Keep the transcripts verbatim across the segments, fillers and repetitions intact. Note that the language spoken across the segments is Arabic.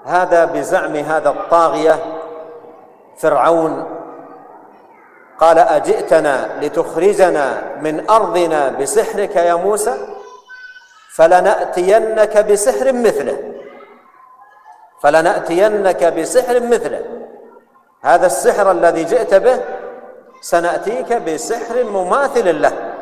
هذا بزعم هذا الطاغية فرعون قال: أجئتنا لتخرجنا من أرضنا بسحرك يا موسى؟ فلنأتينك بسحر مثله فلنأتينك بسحر مثله هذا السحر الذي جئت به سنأتيك بسحر مماثل له.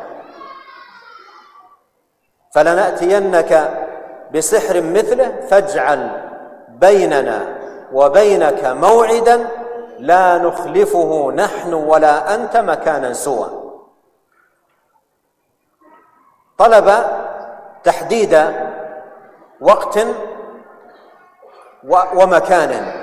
فلنأتينك بسحر مثله فاجعل بيننا وبينك موعدا لا نخلفه نحن ولا أنت مكانا سوى. طلب تحديد وقت ومكان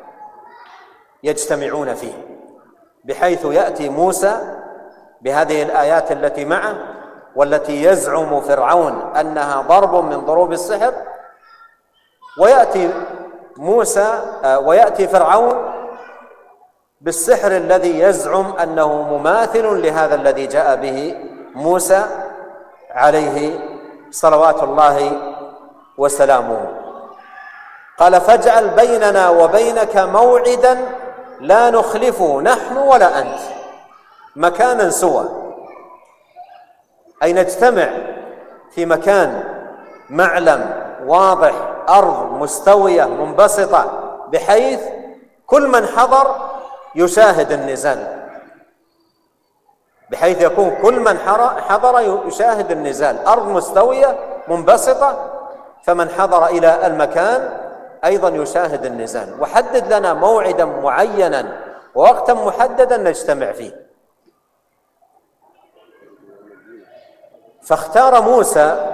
يجتمعون فيه، بحيث يأتي موسى بهذه الآيات التي معه والتي يزعم فرعون أنها ضرب من ضروب السحر، ويأتي موسى ويأتي فرعون بالسحر الذي يزعم أنه مماثل لهذا الذي جاء به موسى عليه صلوات الله وسلامه. قال: فاجعل بيننا وبينك موعدا لا نخلفه نحن ولا أنت مكانا سوى، أي نجتمع في مكان معلم واضح، أرض مستوية منبسطة، بحيث كل من حضر يشاهد النزال، بحيث يكون كل من حضر يشاهد النزال، أرض مستوية منبسطة، فمن حضر إلى المكان أيضا يشاهد النزال. وحدد لنا موعدا معينا ووقتا محددا نجتمع فيه. فاختار موسى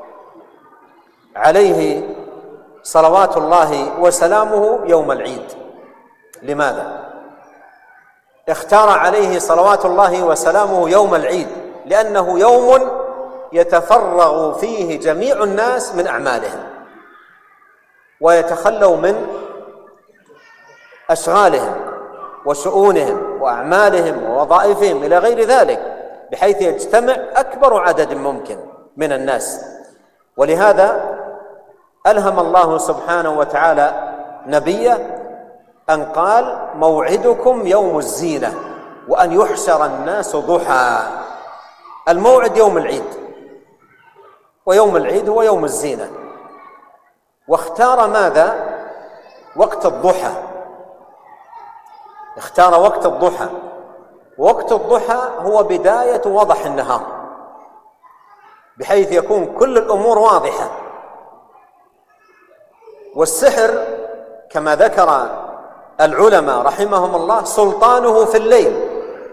عليه صلوات الله وسلامه يوم العيد. لماذا؟ اختار عليه صلوات الله وسلامه يوم العيد لأنه يوم يتفرغ فيه جميع الناس من أعمالهم ويتخلوا من أشغالهم وشؤونهم وأعمالهم ووظائفهم إلى غير ذلك، بحيث يجتمع أكبر عدد ممكن من الناس. ولهذا ألهم الله سبحانه وتعالى نبيه أن قال: موعدكم يوم الزينة وأن يحشر الناس ضحى. الموعد يوم العيد، ويوم العيد هو يوم الزينة. واختار ماذا؟ وقت الضحى. اختار وقت الضحى. وقت الضحى هو بداية وضح النهار، بحيث يكون كل الأمور واضحة. والسحر كما ذكر العلماء رحمهم الله سلطانه في الليل،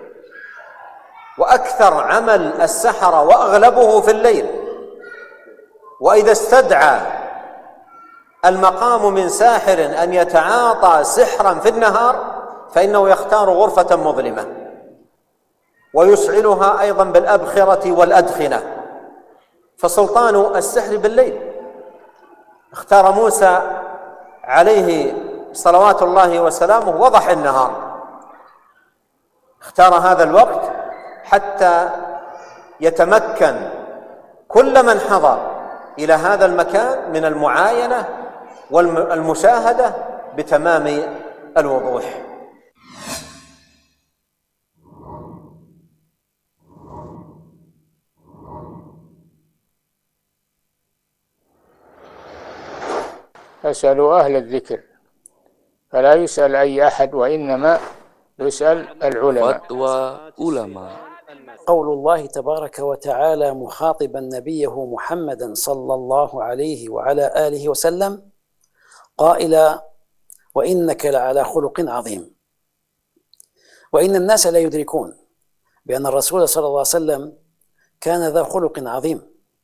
وأكثر عمل السحرة وأغلبه في الليل. وإذا استدعى المقام من ساحر أن يتعاطى سحرا في النهار فإنه يختار غرفة مظلمة ويشعلها أيضا بالأبخرة والأدخنة، فسلطان السحر بالليل. اختار موسى عليه صلوات الله وسلامه وضح النهار، اختار هذا الوقت حتى يتمكن كل من حضر إلى هذا المكان من المعاينة والمشاهدة بتمام الوضوح. فاسألوا أهل الذكر، فلا يسأل أي أحد وإنما يسأل العلماء. فتوى علماء. قول الله تبارك وتعالى مخاطبا نبيه محمدا صلى الله عليه وعلى آله وسلم قائلا: وإنك لعلى خلق عظيم. وإن الناس لا يدركون بأن الرسول صلى الله عليه وسلم كان ذا خلق عظيم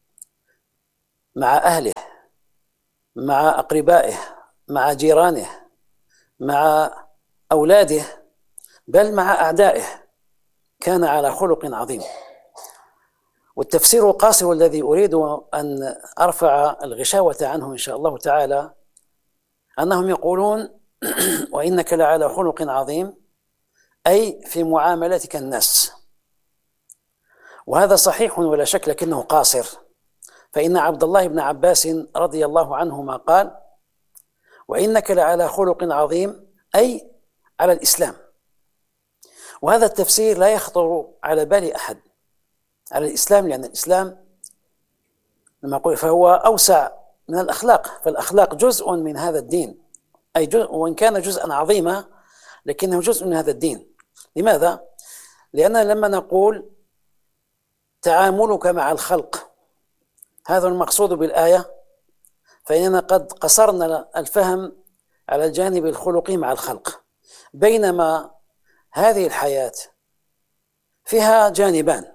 مع أهله، مع أقربائه، مع جيرانه، مع أولاده، بل مع أعدائه، كان على خلق عظيم. والتفسير القاصر الذي أريد أن أرفع الغشاوة عنه إن شاء الله تعالى أنهم يقولون وإنك لعلى خلق عظيم، أي في معاملتك الناس. وهذا صحيح ولا شك، لكنه قاصر. فإن عبد الله بن عباس رضي الله عنهما قال: وإنك لعلى خلق عظيم، أي على الإسلام. وهذا التفسير لا يخطر على بال أحد على الإسلام، لأن الإسلام لما أقول فهو أوسع من الأخلاق، فالأخلاق جزء من هذا الدين، أي جزء، وإن كان جزءا عظيما لكنه جزء من هذا الدين. لماذا؟ لأن لما نقول تعاملك مع الخلق هذا المقصود بالآية، فإننا قد قصرنا الفهم على الجانب الخلقي مع الخلق، بينما هذه الحياة فيها جانبان: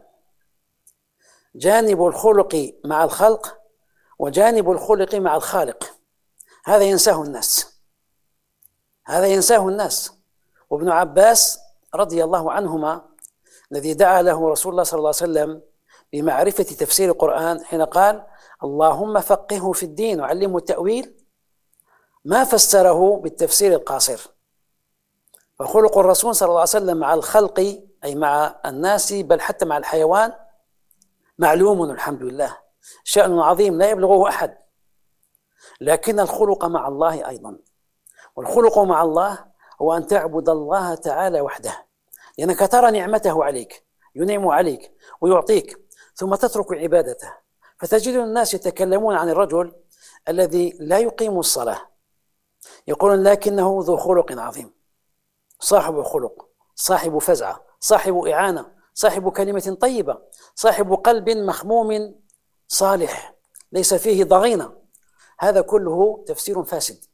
جانب الخلق مع الخلق وجانب الخلق مع الخالق. هذا ينساه الناس هذا ينساه الناس وابن عباس رضي الله عنهما الذي دعا له رسول الله صلى الله عليه وسلم بمعرفة تفسير القرآن حين قال: اللهم فقهه في الدين وعلمه التأويل، ما فسره بالتفسير القاصر. فخلق الرسول صلى الله عليه وسلم مع الخلق، أي مع الناس، بل حتى مع الحيوان، معلوم الحمد لله، شأن عظيم لا يبلغه أحد. لكن الخلق مع الله أيضا، والخلق مع الله هو أن تعبد الله تعالى وحده، لأنك ترى نعمته عليك، ينعم عليك ويعطيك، ثم تترك عبادته. فتجد الناس يتكلمون عن الرجل الذي لا يقيم الصلاة، يقولون لكنه ذو خلق عظيم، صاحب خلق، صاحب فزعة، صاحب إعانة، صاحب كلمة طيبة، صاحب قلب مخموم صالح ليس فيه ضغينة. هذا كله تفسير فاسد،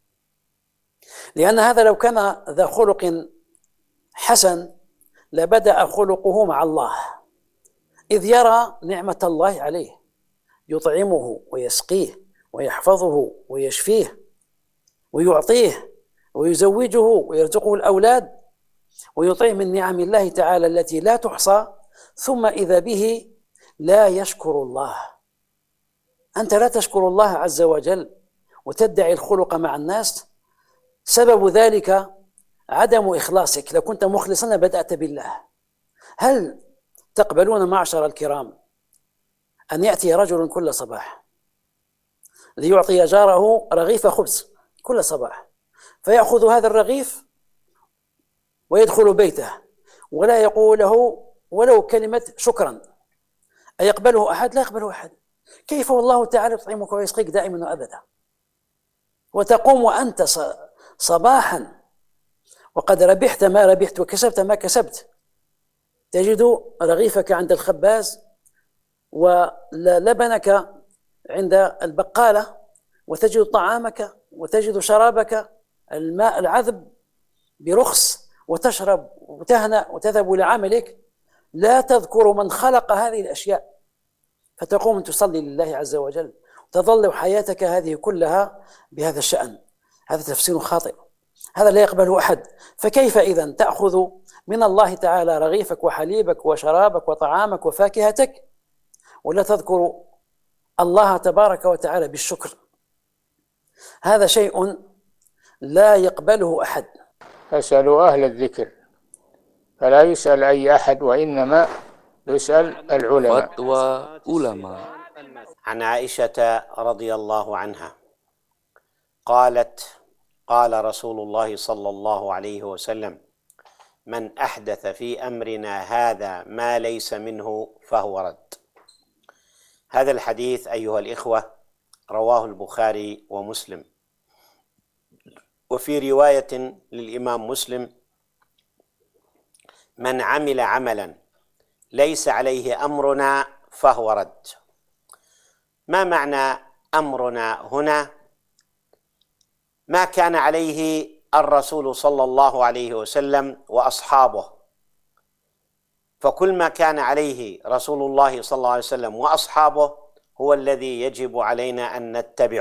لأن هذا لو كان ذا خلق حسن لبدأ خلقه مع الله، إذ يرى نعمة الله عليه، يطعمه ويسقيه ويحفظه ويشفيه ويعطيه ويزوجه ويرزقه الأولاد ويطيع من نعم الله تعالى التي لا تحصى، ثم إذا به لا يشكر الله. أنت لا تشكر الله عز وجل وتدعي الخلق مع الناس، سبب ذلك عدم إخلاصك. لو كنت مخلصا بدأت بالله. هل تقبلون معشر الكرام أن يأتي رجل كل صباح ليعطي جاره رغيف خبز كل صباح، فيأخذ هذا الرغيف ويدخل بيته ولا يقول له ولو كلمة شكرا؟ أيقبله أحد؟ لا يقبله أحد. كيف والله تعالى يطعمك ويسقيك دائما وأبدا، وتقوم أنت صباحا وقد ربحت ما ربحت وكسبت ما كسبت، تجد رغيفك عند الخباز ولبنك عند البقالة، وتجد طعامك وتجد شرابك الماء العذب برخص، وتشرب وتهنأ وتذهب لعملك، لا تذكر من خلق هذه الأشياء، فتقوم تصلي لله عز وجل وتظل حياتك هذه كلها بهذا الشأن. هذا تفسير خاطئ، هذا لا يقبله أحد. فكيف إذن تأخذ من الله تعالى رغيفك وحليبك وشرابك وطعامك وفاكهتك ولا تذكر الله تبارك وتعالى بالشكر؟ هذا شيء لا يقبله أحد. فاسألوا أهل الذكر، فلا يسأل أي أحد، وإنما يسأل العلماء. فتوى علماء. عن عائشة رضي الله عنها قالت: قال رسول الله صلى الله عليه وسلم: من أحدث في أمرنا هذا ما ليس منه فهو رد. هذا الحديث أيها الإخوة رواه البخاري ومسلم، وفي رواية للإمام مسلم: من عمل عملا ليس عليه أمرنا فهو رد. ما معنى أمرنا هنا؟ ما كان عليه الرسول صلى الله عليه وسلم وأصحابه، فكل ما كان عليه رسول الله صلى الله عليه وسلم وأصحابه هو الذي يجب علينا أن نتبعه.